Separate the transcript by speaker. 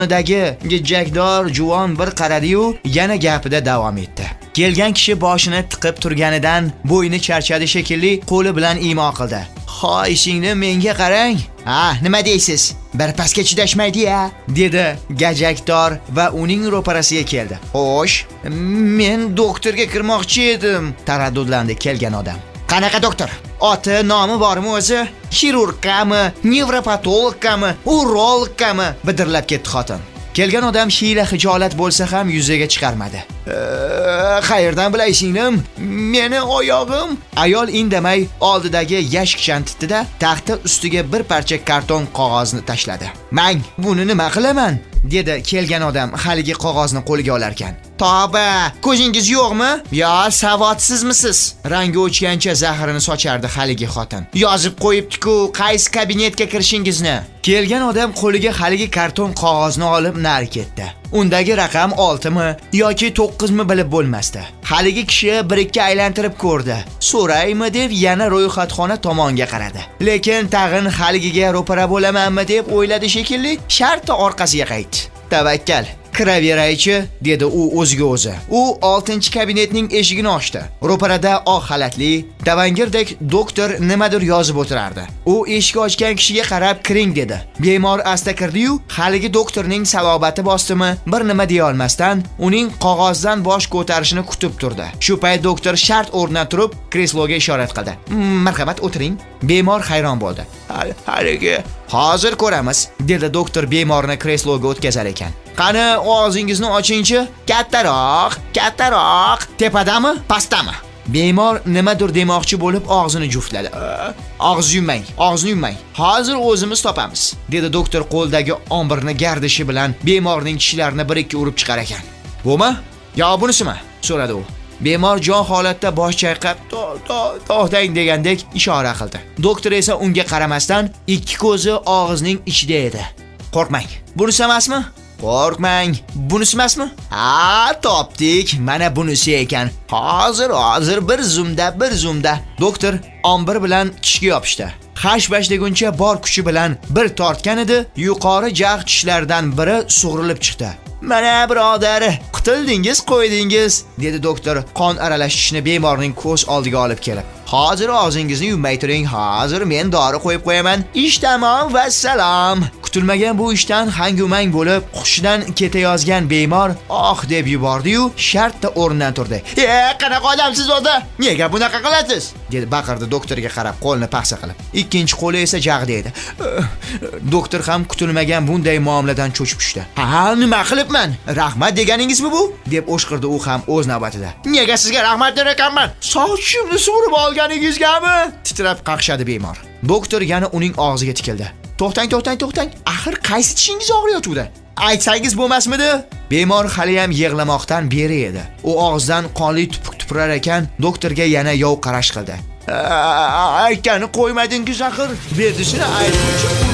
Speaker 1: Dagi gijjakdor juvon bir qaradi-yu, yana gapida davom etdi. Kelgan kishi boshini tiqib turganidan bo'yni charchadi shekilli, qo'li bilan imo qildi. "Xo'ishingni menga qarang. Ha, nima deysiz? Bir pasga chidashmaydi-ya", dedi gajakdor va uning ro'parasiga keldi. "Xo'sh, men doktorga kirmoqchi edim", taraddudlandi kelgan odam. "Qanaqa doktor? Oti, nomi bormi o'zi? Xirurgmi, nevropatologmi, urologmi?" bidirlab ketdi xotin. Kelgan odam hiyla hijolat bo'lsa ham yuzaga chiqarmadi. "Qayerdan bilay singlim? Meni oyog'im." Ayol indamay oldidagi yashikchani tutdi-da, taxta ustiga bir parcha karton qog'ozni tashladi. "Mang, buni nima qilaman?" dedi kelgan odam haligi qog'ozni qo'liga olar ekan. "Toba, ko'zingiz yo'qmi? Yo, savodsizmisiz?" Rangi o'chgancha zahrini sochardi haligi xotin. "Yozib qo'yibdi-ku, qaysi kabinetga kirishingizni." Kelgan odam qo'liga haligi karton qog'ozni olib nari ketdi. Undagi raqam 6 mi yoki 9 mi bilib bo'lmasdi. Haligi kishi bir-ikki aylantirib ko'rdi. So'raymi deb yana ro'yxatxona tomonga qaradi. Lekin tag'in haligiga ro'para bo'lamanmi deb o'yladi shekilli, shartta orqasiga qaytdi. "Tavakkal, kiraveraychi", dedi u o'ziga o'zi. U 6-kabinetning eshigini ochdi. Ro'parada oq xalatli, davangirdek doktor nimadir yozib o'tirardi. U eshik ochgan kishiga qarab "Kiring", dedi. Bemor asta kirdi-yu, haligi doktorning salobati bostimi, bir nima deya olmasdan uning qog'ozdan bosh ko'tarishini kutib turdi. Shu payt doktor shart o'rnidan turib, kresloga ishorat qildi. "Marhamat, o'tiring." Bemor hayron bo'ldi. "Haligi, hozir ko'ramiz", dedi doktor bemorni kresloga o'tkazar ekan. "Qani, og'zingizni ochingchi. Kattaroq, kattaroq. Tepadami, pastdami?" Bemor nimadir demoqchi bo'lib og'zini juftladi. "Og'iz yummang, og'izni yummang. Hozir o'zimiz topamiz", dedi doktor qo'ldagi ombirni gardishi bilan bemorning tishlarini bir-ikki urib chiqar ekan. "Bumi? Yo, bunisimi?" so'radi u. Bemor jon holatda bosh chayqab, "To'xtang" degandek ishora qildi. Doktor esa unga qaramasdan ikki ko'zi og'izning ichida edi. "Qo'rqmang. Bunisi emasmi?" "Qo'rqmang. Bunisi emasmi?" "Ha, topdik. Mana bunisi ekan. Hozir bir zumda." Doktor ombir bilan tishga yopishdi. Hash-bash deguncha bor kuchi bilan bir tortgan edi, yuqori jag' tishlaridan biri sug'urilib chiqdi. "Mana birodar, qutildingiz, qo'ydingiz", dedi doktor qon aralashishini bemorning ko'z oldiga olib kelib. "Hozir og'zingizni yummay turing. Hozir men dori qo'yib qo'yaman. Ish tamom va salom." Kutilmagan bu ishdan hangumang bo'lib, hushidan ketayozgan bemor deb yubordi-yu, shartta o'rnidan turdi. "Qanaqa odamsiz o'zi? Nega bunaqa qilasiz?" dedi baqirdi doktorga qarab qo'lni paxsa qilib. Ikkinchi qo'li esa jag'da edi. Doktor ham kutilmagan bunday muomaladan cho'chib tushdi. "Ha, nima qilibman? Rahmat deganingizmi bu?" deb o'shqirdi u ham o'z navbatida. "Nega sizga rahmat der ekanman? Sochimni sug'urib olganingizgami?" titrab qaqshadi bemor. Doktor yana uning og'ziga tikildi. To'xtang. Axir qaysi tishingiz og'riyotuvdi? Aytsangiz bo'lmasmidi?" Bemor hali ham yig'lamoqdan beri edi. U og'zidan qonli tupuk tupurar ekan, doktorga yana yov qarash qildi. "Aytgani qo'ymadingiz axir. Berdisini aytguncha